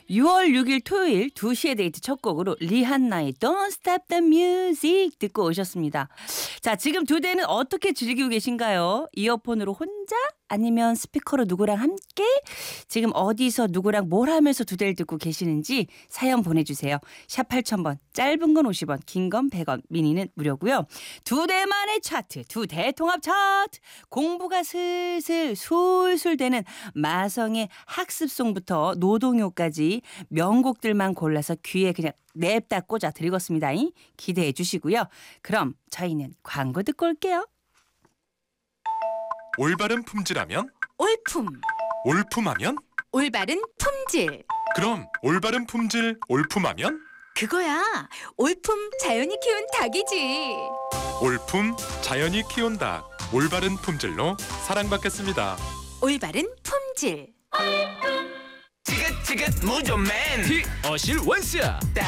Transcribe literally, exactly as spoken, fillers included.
유월 육일 토요일 두 시에 데이트 첫 곡으로 리한나의 Don't Stop the Music 듣고 오셨습니다. 자, 지금 두 대는 어떻게 즐기고 계신가요? 이어폰으로 혼자? 아니면 스피커로 누구랑 함께? 지금 어디서 누구랑 뭘 하면서 두 대를 듣고 계시는지 사연 보내주세요. 샵 팔천 번, 짧은 건 오십 원, 긴 건 백 원, 미니는 무료고요. 두 대만의 차트, 두 대 통합 차트. 공부가 슬슬 술술 되는 마성의 학습송부터 노동요까지 명곡들만 골라서 귀에 그냥 냅다 꽂아 드리겠습니다. 기대해 주시고요. 그럼 저희는 광고 듣고 올게요. 올바른 품질하면? 올품, 올품하면? 올바른 품질. 그럼 올바른 품질, 올품하면? 그거야. 올품 자연이 키운 닭이지. 올품 자연이 키운 닭. 올바른 품질로 사랑받겠습니다. 올바른 품질. 지긋지긋 무좀맨 티어실 원스